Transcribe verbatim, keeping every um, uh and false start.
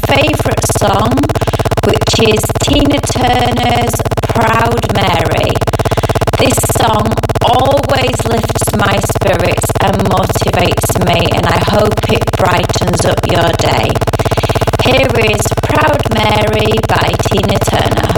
favourite song, which is Tina Turner's Proud Mary. This song always lifts my spirits and motivates me, and I hope it brightens up your day. Here is Proud Mary by Tina Turner.